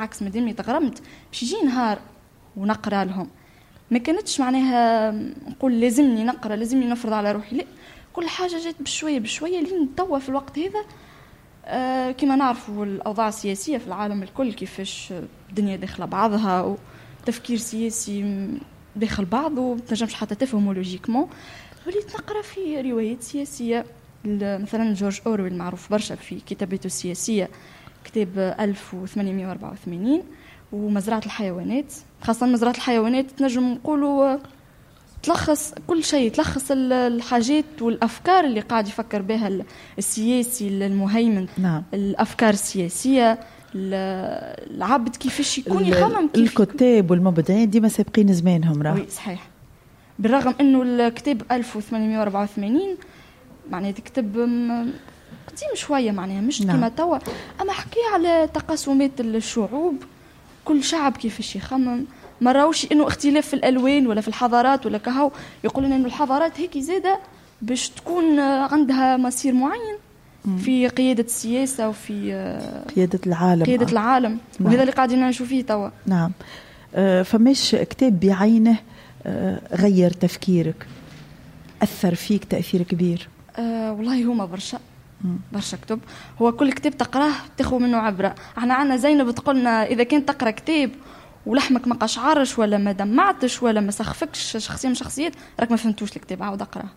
بالعكس مادامي تغرمت باش يجي نهار ونقرا لهم. ما كانتش معناها نقول لازمني نقرا لازمني نفرض على روحي، لا، كل حاجه جات بشويه بشويه لين توا في الوقت هذا. كما نعرفوا الأوضاع السياسية في العالم الكل كيفاش الدنيا داخلة بعضها وتفكير سياسي داخل بعض ومتنجمش حتى تفهمه لوجيكمون. وليت نقرأ في روايات سياسية، مثلا جورج أورويل معروف برشا في كتاباته السياسية، كتاب 1884 ومزرعة الحيوانات. خاصة مزرعة الحيوانات تنجم نقولوا تلخص كل شيء، تلخص الحاجات والأفكار اللي قاعد يفكر بها السياسي المهيمن. نعم. الأفكار السياسية، العبد كيفاش يكون يخمم. الكتاب والمبدعين ديما سابقين زمانهم. وي صحيح. بالرغم أنه الكتاب 1884 معناه كتاب قديم شوية، معناها مش كما توا، أما حكي على تقاسمات الشعوب، كل شعب كيفاش يخمم. ما راوش انه اختلاف في الالوان ولا في الحضارات ولا كهو، يقول لنا انه الحضارات هيك زاده باش تكون عندها مسير معين في قياده السياسه وفي قياده العالم. نعم. وهذا اللي قاعدين نعيشوا فيه توا. نعم. فمش كتاب بعينه غير تفكيرك، اثر فيك تاثير كبير؟ والله هما برشا كتب. هو كل كتاب تقراه تاخذ منه عبره. احنا عندنا زينب تقولنا اذا كنت تقرا كتاب ولحمك ما قشعرش ولا ما دمعتش ولا ما سخفكش شخصيه من شخصيات، راك ما فهمتوش الكتاب، عاود اقراه.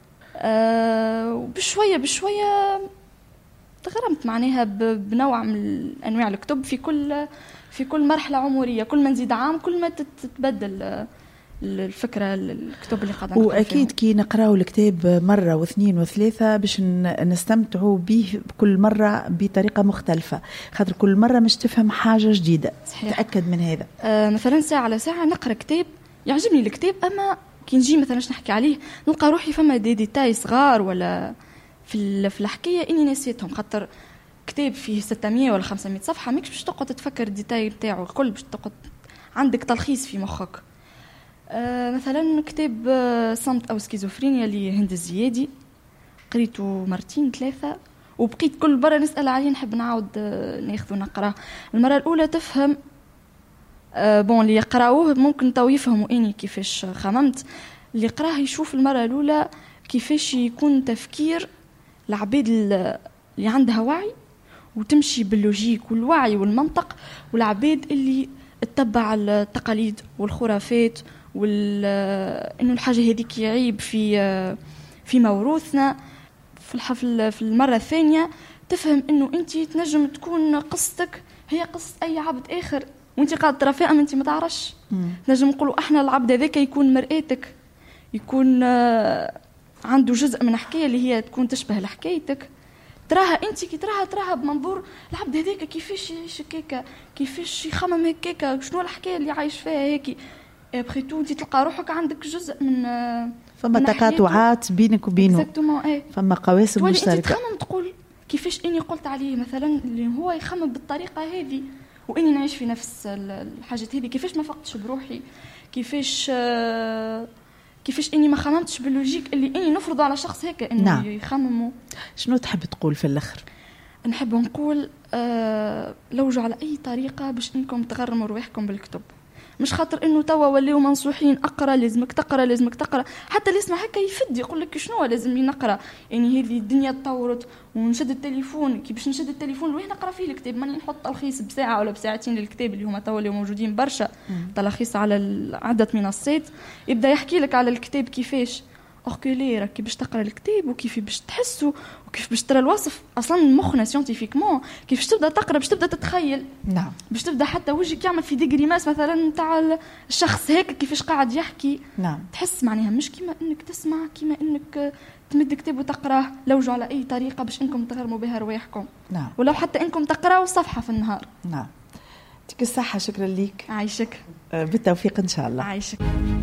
بشويه تغرمت معناها بنوع من انواع الكتب في كل مرحله عمريه. كل ما نزيد عام كل ما تتبدل الفكره الكتب اللي قاعده نقرا. واكيد كي نقراو الكتاب مره واثنين وثلاثه باش نستمتعوا به كل مره بطريقه مختلفه، خاطر كل مره مش تفهم حاجه جديده. صحيح. تاكد من هذا. مثلا ساعه على ساعه نقرا كتاب يعجبني الكتاب، اما كي نجي مثلا نحكي عليه نلقى روحي فما ديتاي صغار ولا في الحكايه اني نسيتهم، خاطر كتاب فيه 600 ولا 500 صفحه ماكش باش تقعد تفكر الديتاي نتاعو الكل، باش تقعد عندك تلخيص في مخك. مثلا كتاب صمت أو سكيزوفرينيا لهند الزيادي قريته مرتين ثلاثة، وبقيت كل مرة نسأل عليه نحب نعاود ناخذ ونقرأ. المرة الأولى تفهم اللي يقرأوه ممكن تو يفهموا إني كيفاش خممت. اللي يقرأه يشوف المرة الأولى كيفاش يكون تفكير العباد اللي عندها وعي وتمشي باللوجيك والوعي والمنطق، والعباد اللي تتبع التقاليد والخرافات انه الحاجه هذيك يعيب في موروثنا. في المره الثانيه تفهم انه انت تنجم تكون قصتك هي قصه اي عبد اخر وانت قاعد ترى فيها انت ما تعرفش. نجم نقولوا احنا العبد هذاك يكون مرآتك، يكون عنده جزء من حكايه اللي هي تكون تشبه لحكايتك، تراها انت كي تراها بمنظور العبد هذاك كيفاش يعيش هكاك، كيفاش يخمم هكاك، شنو الحكايه اللي عايش فيها هيك. ابخي تو انت تلقى روحك عندك جزء من فما تقاطعات بينك وبينه. فما قواسم مشتركه. انت تخمم تقول كيفاش اني قلت عليه مثلا اللي هو يخمم بالطريقه هذه واني نعيش في نفس الحاجات هذه، كيفاش ما فقتش بروحي، كيفاش اني ما خممتش باللوجيك اللي اني نفرض على شخص هيك انه نعم. يخممه. شنو تحب تقول في الاخر؟ نحب نقول لوجوا على اي طريقه باش انكم تغرموا رواحكم بالكتب، مش خاطر انه توا ولاو منصوحين اقرا لازمك تقرا، حتى اللي يسمع هكا يفد يقول لك شنو لازم نقرا، يعني هذه الدنيا تطورت ونشد التليفون كي باش نشد التليفون وين نقرا فيه الكتاب، ماني نحط تلخيص بساعه ولا بساعتين للكتاب اللي هما توا اللي موجودين برشا تلخيص على عده منصات، يبدا يحكي لك على الكتاب كيفاش أوكيلي راكي باش تقرا الكتاب وكيف باش تحسه وكيف باش ترى الوصف. اصلا مخنا سيانتيفيكمون كيف تبدا تقرا باش تبدا تتخيل. نعم. باش تبدا حتى وجهك يعمل في ديغريماس مثلا نتاع الشخص هيك كيفاش قاعد يحكي. نعم. تحس معناها مش كيما انك تسمع، كيما انك تمد كتاب وتقراه. لوجوا على اي طريقه باش انكم تغرموا بها رواحكم. نعم. ولو حتى انكم تقراوا صفحه في النهار. نعم. يعطيك الصحه. شكرا ليك. عايشك. بالتوفيق ان شاء الله. عايشك.